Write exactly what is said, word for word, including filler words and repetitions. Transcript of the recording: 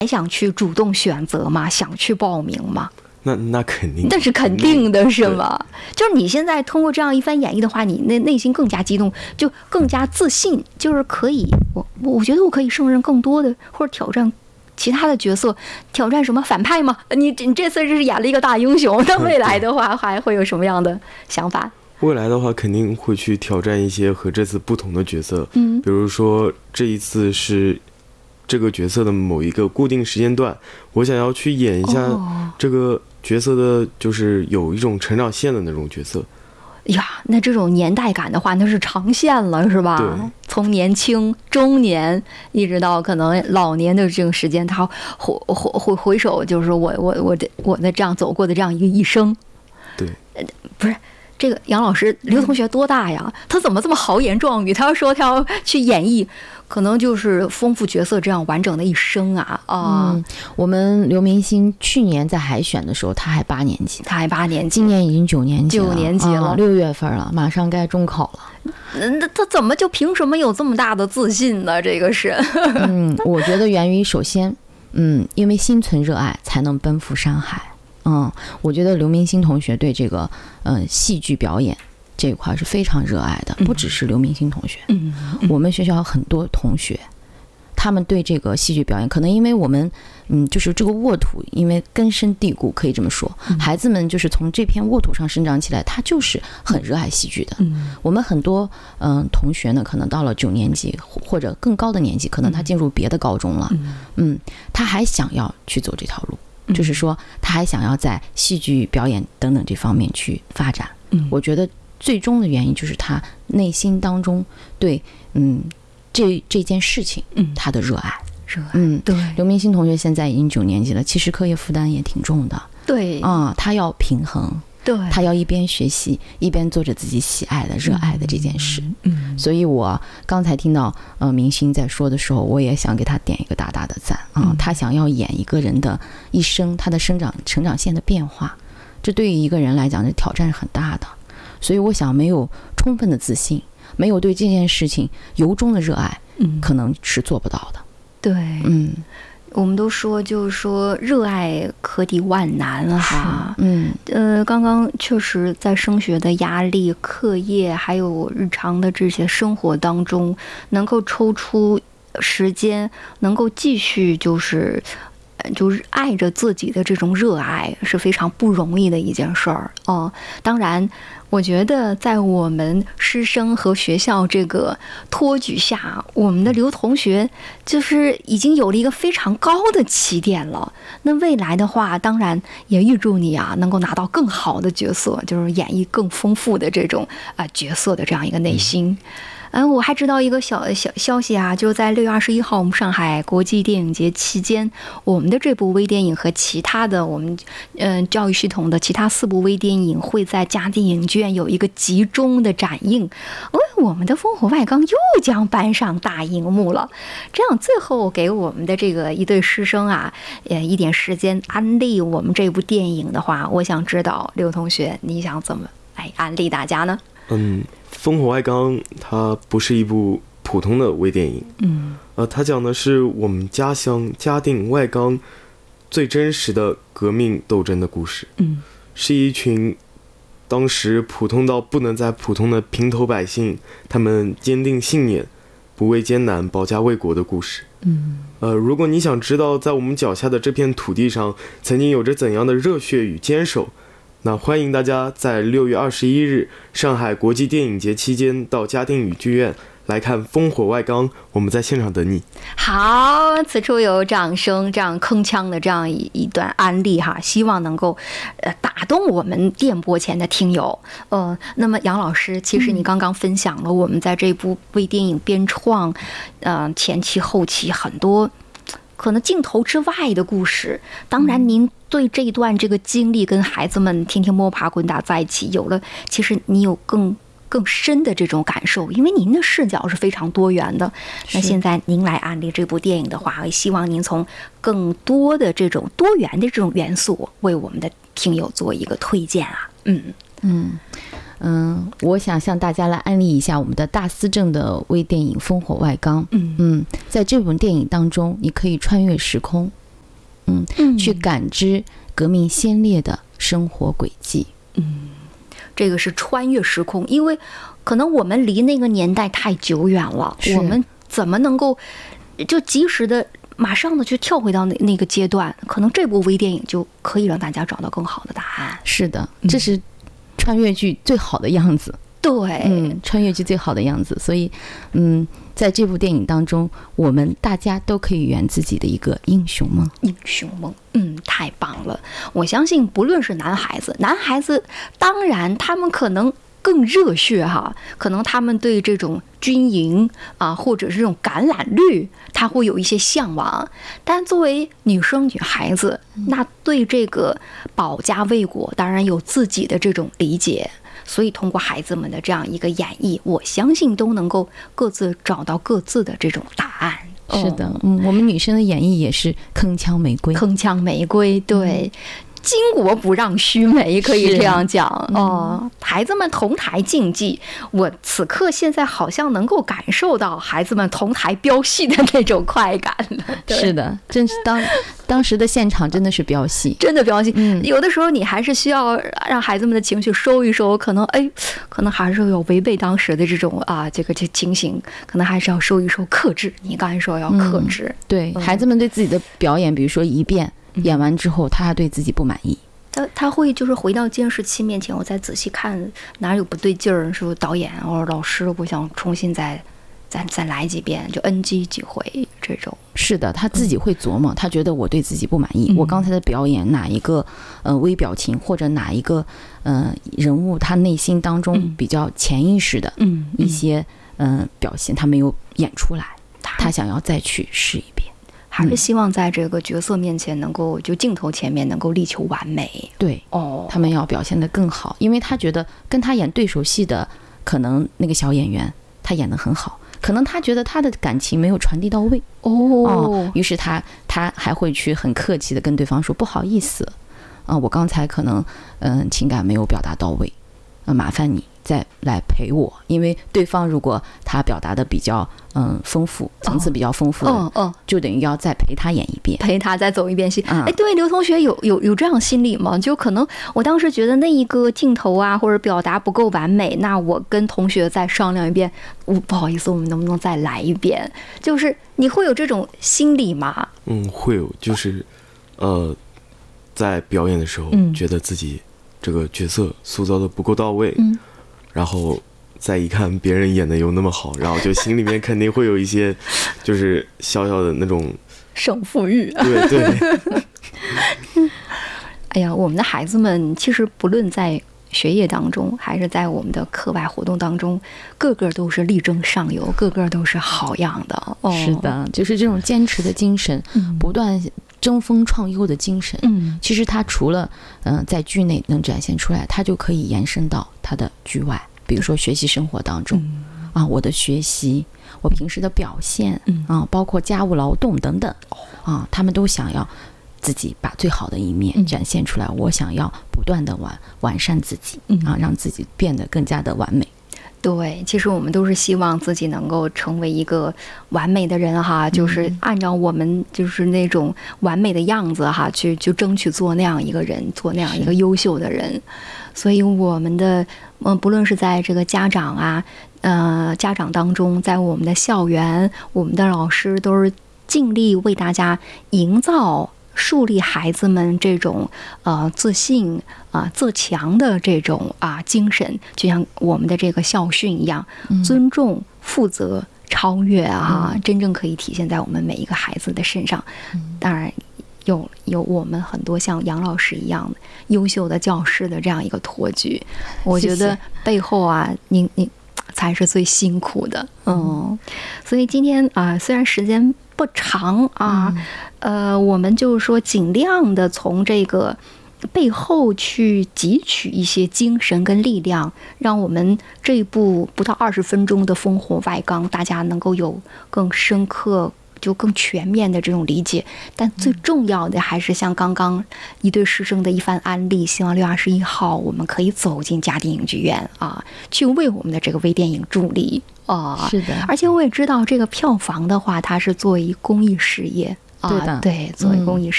还想去主动选择吗？想去报名吗？ 那那肯定， 那是肯定的，是吗？就是你现在通过这样一番演绎的话，你内内心更加激动，就更加自信，就是可以，我我觉得我可以胜任更多的，或者挑战其他的角色，挑战什么反派吗？你你这次是演了一个大英雄，那未来的话还会有什么样的想法？ 未来的话肯定会去挑战一些和这次不同的角色，嗯，比如说这一次是这个角色的某一个固定时间段，我想要去演一下这个角色的，就是有一种成长线的那种角色。 呀，那这种年代感的话，那是长线了，是吧？ 对， 从年轻、中年一直到可能老年的这个时间，他回回回回首，就是我我我的我的这样走过的这样一个一生。 对， 呃，不是。这个杨老师，刘同学多大呀？他怎么这么豪言壮语？他要说他要去演绎，可能就是丰富角色这样完整的一生啊啊！ 嗯，我们刘明星去年在海选的时候，他还八年级， 他还八年级， 今年已经九年级了， 九年级了， 六、啊、月份了，马上该中考了。 那他怎么就凭什么有这么大的自信呢？这个是， 嗯，我觉得源于首先，嗯，因为心存热爱，才能奔赴山海。嗯，我觉得刘明星同学对这个嗯戏剧表演这一块是非常热爱的，不只是刘明星同学，嗯，我们学校很多同学，他们对这个戏剧表演，可能因为我们嗯就是这个沃土，因为根深蒂固，可以这么说，孩子们就是从这片沃土上生长起来，他就是很热爱戏剧的。嗯，我们很多嗯同学呢，可能到了九年级或者更高的年纪，可能他进入别的高中了，嗯，他还想要去走这条路。就是说他还想要在戏剧表演等等这方面去发展，嗯，我觉得最终的原因就是他内心当中对嗯这这件事情嗯他的热爱， 热爱， 嗯， 对。 刘明星同学现在已经九年级了，其实课业负担也挺重的， 对啊，他要平衡。 对， 他要一边学习一边做着自己喜爱的热爱的这件事，嗯，嗯，所以我刚才听到呃明星在说的时候，我也想给他点一个大大的赞啊，嗯，他想要演一个人的一生，他的生长成长线的变化，这对于一个人来讲，这挑战是很大的，所以我想没有充分的自信，没有对这件事情由衷的热爱，嗯，可能是做不到的。 对， 嗯。 我们都说，就是说，热爱可抵万难哈。 嗯， 呃，刚刚确实在升学的压力、课业，还有日常的这些生活当中，能够抽出时间，能够继续就是就是爱着自己的这种热爱，是非常不容易的一件事儿哦。当然。我觉得在我们师生和学校这个托举下，我们的刘同学就是已经有了一个非常高的起点了。那未来的话，当然也预祝你啊能够拿到更好的角色，就是演绎更丰富的这种啊、呃、角色的这样一个内心。嗯，我还知道一个小小消息啊，就是在六月二十一号，我们上海国际电影节期间，我们的这部微电影和其他的我们嗯、呃、教育系统的其他四部微电影会在嘉定影剧院有一个集中的展映。哦，我们的烽火外纲又将搬上大荧幕了。这样最后给我们的这个一对师生啊，呃一点时间安利我们这部电影的话，我想知道刘同学你想怎么来安利大家呢？ 嗯。烽火外纲它不是一部普通的微电影，嗯，呃，它讲的是我们家乡嘉定外纲最真实的革命斗争的故事，嗯，是一群当时普通到不能再普通的平头百姓，他们坚定信念，不畏艰难，保家卫国的故事，嗯，呃，如果你想知道在我们脚下的这片土地上曾经有着怎样的热血与坚守，那欢迎大家在六月二十一日上海国际电影节期间到嘉定影剧院来看《烽火外纲》，我们在现场等你。 好，此处有掌声，这样铿锵的这样一一段案例哈，希望能够呃打动我们电波前的听友。呃，那么杨老师，其实你刚刚分享了我们在这部微电影编创，呃前期后期很多可能镜头之外的故事。当然，您对这一段这个经历跟孩子们天天摸爬滚打在一起，有了其实你有更更深的这种感受，因为您的视角是非常多元的。那现在您来安利这部电影的话，也希望您从更多的这种多元的这种元素为我们的听友做一个推荐啊。嗯嗯嗯，我想向大家来安利一下我们的大思政的微电影《烽火外纲》。嗯嗯，在这部电影当中，你可以穿越时空， 嗯，嗯去感知革命先烈的生活轨迹。 嗯，这个是穿越时空，因为可能我们离那个年代太久远了，我们怎么能够就及时的马上的去跳回到那那个阶段？可能这部微电影就可以让大家找到更好的答案。 是的，这是穿越剧最好的样子。 对， 嗯，穿越剧最好的样子。所以，嗯，在这部电影当中，我们大家都可以圆自己的一个英雄梦。 英雄梦，嗯，太棒了！我相信，不论是男孩子，男孩子当然他们可能更热血哈，可能他们对这种军营啊，或者是这种橄榄绿，他会有一些向往。但作为女生、女孩子，那对这个保家卫国，当然有自己的这种理解。所以通过孩子们的这样一个演绎，我相信都能够各自找到各自的这种答案。 是的，嗯，我们女生的演绎也是铿锵玫瑰， 铿锵玫瑰，对。嗯，巾帼不让须眉，可以这样讲哦、嗯。孩子们同台竞技，我此刻现在好像能够感受到孩子们同台飙戏的那种快感了。 是的，真是当当时的现场真的是飙戏， 真的飙戏。嗯，有的时候你还是需要让孩子们的情绪收一收，可能哎，可能还是有违背当时的这种啊这个这情形，可能还是要收一收，克制。你刚才说要克制， 嗯、对、 嗯、 孩子们对自己的表演，比如说一遍。演完之后他还对自己不满意， 他他会就是回到监视器面前，我再仔细看哪有不对劲儿，说导演或者老师，我想重新再再再来几遍，就 N G 几回这种。 是的，他自己会琢磨、嗯、他觉得我对自己不满意、嗯、我刚才的表演哪一个呃微表情或者哪一个呃人物他内心当中比较潜意识的一些嗯、呃、表现他没有演出来，他想要再去试一遍， 还是希望在这个角色面前能够就镜头前面能够力求完美。 对哦，他们要表现得更好，因为他觉得跟他演对手戏的可能那个小演员他演得很好，可能他觉得他的感情没有传递到位哦, 哦于是他他还会去很客气的跟对方说不好意思啊、呃，我刚才可能嗯、呃、情感没有表达到位，呃麻烦你再来陪我，因为对方如果他表达的比较嗯丰富，层次比较丰富的， 哦哦， 就等于要再陪他演一遍， 陪他再走一遍戏。哎、 嗯， 对，刘同学有有有这样心理吗？就可能我当时觉得那一个镜头啊或者表达不够完美，那我跟同学再商量一遍，我不好意思，我们能不能再来一遍？就是你会有这种心理吗？ 嗯，会有，就是呃，在表演的时候、嗯、觉得自己这个角色塑造的不够到位，嗯。然后再一看别人演的又那么好，然后就心里面肯定会有一些就是小小的那种胜负欲。 对对。 哎呀，我们的孩子们其实不论在学业当中还是在我们的课外活动当中，个个都是力争上游，个个都是好样的、哦、 是的，就是这种坚持的精神、嗯、不断争锋创优的精神，嗯，其实它除了嗯、呃、在剧内能展现出来，它就可以延伸到它的剧外，比如说学习生活当中、嗯、啊，我的学习，我平时的表现、嗯、啊，包括家务劳动等等啊，他们都想要自己把最好的一面展现出来、嗯、我想要不断的完完善自己、嗯、啊，让自己变得更加的完美。 对，其实我们都是希望自己能够成为一个完美的人哈，就是按照我们就是那种完美的样子哈，去就争取做那样一个人，做那样一个优秀的人。所以我们的嗯，不论是在这个家长啊，呃，家长当中，在我们的校园，我们的老师都是尽力为大家营造。树立孩子们这种呃自信啊、呃、自强的这种啊、呃、精神，就像我们的这个校训一样，嗯、尊重、负责、超越啊、嗯，真正可以体现在我们每一个孩子的身上。嗯、当然有有我们很多像杨老师一样的优秀的教师的这样一个托举，我觉得背后啊，你你才是最辛苦的。嗯，所以今天啊、呃，虽然时间不长啊。嗯呃，我们就是说，尽量的从这个背后去汲取一些精神跟力量，让我们这一部不到二十分钟的烽火外纲，大家能够有更深刻、就更全面的这种理解。但最重要的还是像刚刚一对师生的一番安利，希望六月二十一号我们可以走进嘉定影剧院啊，去为我们的这个微电影助力啊。 是的， 而且我也知道这个票房的话，它是作为公益事业。 对的， 啊，对，作为公益事业。